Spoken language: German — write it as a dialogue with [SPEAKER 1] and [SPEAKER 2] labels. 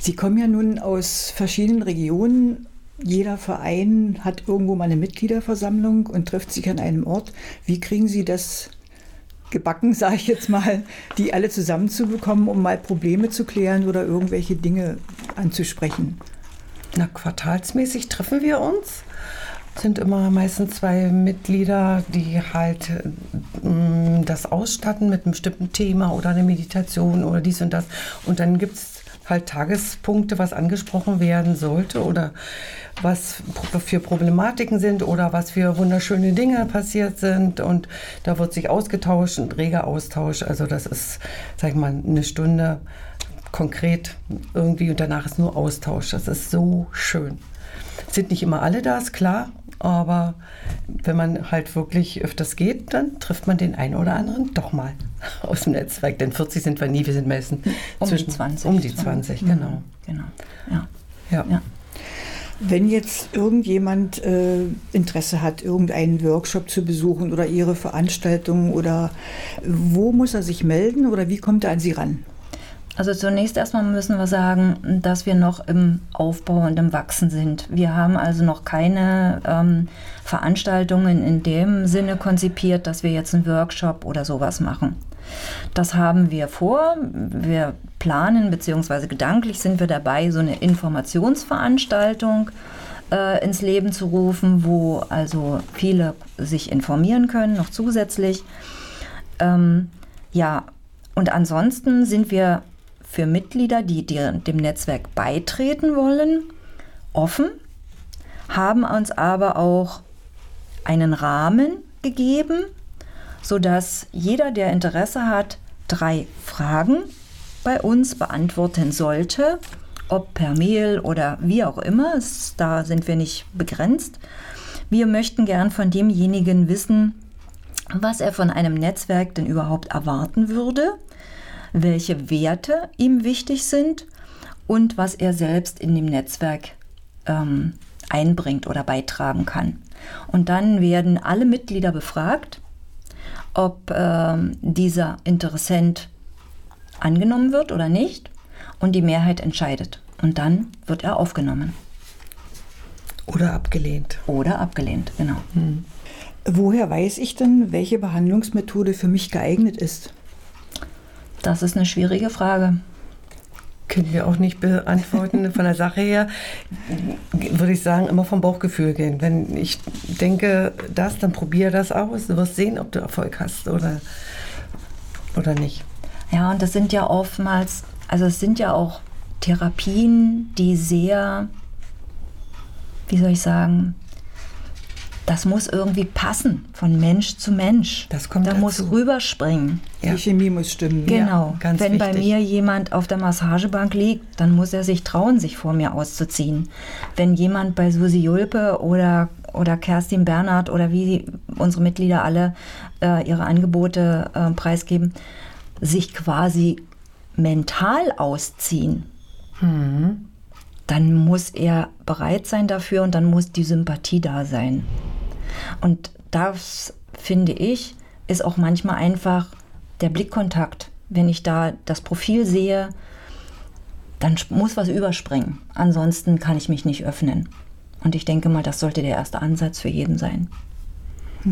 [SPEAKER 1] Sie kommen ja nun aus verschiedenen Regionen. Jeder Verein hat irgendwo mal eine Mitgliederversammlung und trifft sich an einem Ort. Wie kriegen Sie das gebacken, sage ich jetzt mal, die alle zusammenzubekommen, um mal Probleme zu klären oder irgendwelche Dinge anzusprechen?
[SPEAKER 2] Na, quartalsmäßig treffen wir uns. Sind immer meistens 2 Mitglieder, die halt das ausstatten mit einem bestimmten Thema oder eine Meditation oder dies und das. Und dann gibt es halt Tagespunkte, was angesprochen werden sollte oder was für Problematiken sind oder was für wunderschöne Dinge passiert sind. Und da wird sich ausgetauscht, ein reger Austausch. Also das ist, sag ich mal, eine Stunde konkret irgendwie und danach ist nur Austausch. Das ist so schön. Sind nicht immer alle da, ist klar. Aber wenn man halt wirklich öfters geht, dann trifft man den einen oder anderen doch mal aus dem Netzwerk. Denn 40 sind wir nie, wir sind meistens zwischen 20. Um die 20, genau. Ja.
[SPEAKER 1] Wenn jetzt irgendjemand Interesse hat, irgendeinen Workshop zu besuchen oder Ihre Veranstaltung, oder wo muss er sich melden oder wie kommt er an Sie ran?
[SPEAKER 3] Also zunächst erstmal müssen wir sagen, dass wir noch im Aufbau und im Wachsen sind. Wir haben also noch keine Veranstaltungen in dem Sinne konzipiert, dass wir jetzt einen Workshop oder sowas machen. Das haben wir vor. Wir planen, beziehungsweise gedanklich sind wir dabei, so eine Informationsveranstaltung ins Leben zu rufen, wo also viele sich informieren können, noch zusätzlich. Und ansonsten sind wir für Mitglieder, die dem Netzwerk beitreten wollen, offen, haben uns aber auch einen Rahmen gegeben, sodass jeder, der Interesse hat, 3 Fragen bei uns beantworten sollte, ob per Mail oder wie auch immer, da sind wir nicht begrenzt. Wir möchten gern von demjenigen wissen, was er von einem Netzwerk denn überhaupt erwarten würde, welche Werte ihm wichtig sind und was er selbst in dem Netzwerk einbringt oder beitragen kann. Und dann werden alle Mitglieder befragt, ob dieser Interessent angenommen wird oder nicht, und die Mehrheit entscheidet. Und dann wird er aufgenommen.
[SPEAKER 2] Oder abgelehnt.
[SPEAKER 3] Oder abgelehnt, genau.
[SPEAKER 1] Woher weiß ich denn, welche Behandlungsmethode für mich geeignet ist?
[SPEAKER 3] Das ist eine schwierige Frage.
[SPEAKER 2] Können wir auch nicht beantworten. Von der Sache her würde ich sagen, immer vom Bauchgefühl gehen. Wenn ich denke, dann probiere das aus. Du wirst sehen, ob du Erfolg hast oder nicht.
[SPEAKER 3] Ja, und das sind ja oftmals, also es sind ja auch Therapien, die sehr, wie soll ich sagen, das muss irgendwie passen, von Mensch zu Mensch.
[SPEAKER 2] Das kommt
[SPEAKER 3] da
[SPEAKER 2] dazu.
[SPEAKER 3] muss rüberspringen.
[SPEAKER 1] Ja. Die Chemie muss stimmen.
[SPEAKER 3] Genau.
[SPEAKER 2] Ja, ganz
[SPEAKER 3] Wenn
[SPEAKER 2] wichtig.
[SPEAKER 3] bei mir jemand auf der Massagebank liegt, dann muss er sich trauen, sich vor mir auszuziehen. Wenn jemand bei Susi Julpe oder Kerstin Bernhard oder wie unsere Mitglieder alle ihre Angebote preisgeben, sich quasi mental ausziehen, dann muss er bereit sein dafür und dann muss die Sympathie da sein. Und das, finde ich, ist auch manchmal einfach der Blickkontakt. Wenn ich da das Profil sehe, dann muss was überspringen. Ansonsten kann ich mich nicht öffnen. Und ich denke mal, das sollte der erste Ansatz für jeden sein.